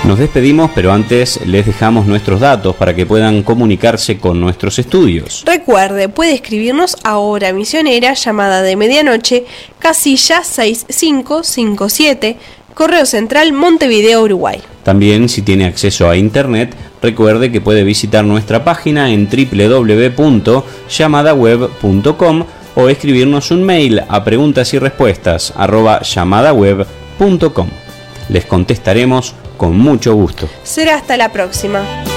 Nos despedimos, pero antes les dejamos nuestros datos para que puedan comunicarse con nuestros estudios. Recuerde, puede escribirnos a Hora Misionera, llamada de medianoche, casilla 6557, Correo Central, Montevideo, Uruguay. También, si tiene acceso a internet, recuerde que puede visitar nuestra página en www.llamadaweb.com o escribirnos un mail a preguntasyrespuestas@llamadaweb.com. Les contestaremos con mucho gusto. Será hasta la próxima.